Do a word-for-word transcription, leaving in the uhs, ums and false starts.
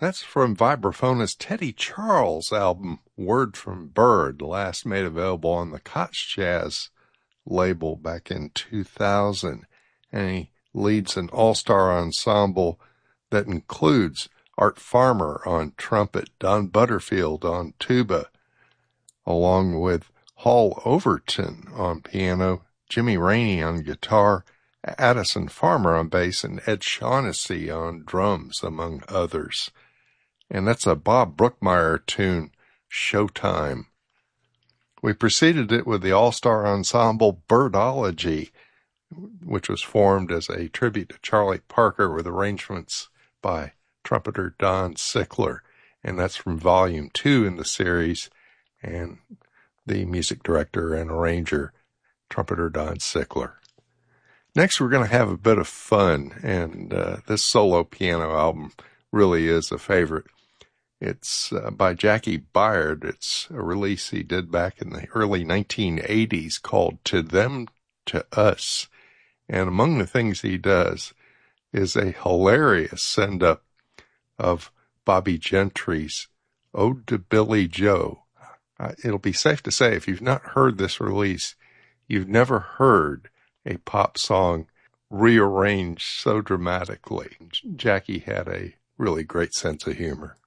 That's from vibraphonist Teddy Charles' album, Word from Bird, last made available on the Koch Jazz label back in two thousand. And he leads an all-star ensemble that includes Art Farmer on trumpet, Don Butterfield on tuba, along with Hall Overton on piano, Jimmy Rainey on guitar, Addison Farmer on bass, and Ed Shaughnessy on drums, among others. And that's a Bob Brookmeyer tune, Showtime. We preceded it with the all-star ensemble Birdology, which was formed as a tribute to Charlie Parker with arrangements by trumpeter Don Sickler. And that's from volume two in the series, and the music director and arranger, trumpeter Don Sickler. Next, we're going to have a bit of fun, and uh, this solo piano album really is a favorite. It's uh, by Jackie Byard. It's a release he did back in the early nineteen eighties called To Them, To Us. And among the things he does is a hilarious send-up of Bobby Gentry's Ode to Billy Joe. Uh, it'll be safe to say, if you've not heard this release, you've never heard a pop song rearranged so dramatically. Jackie had a really great sense of humor.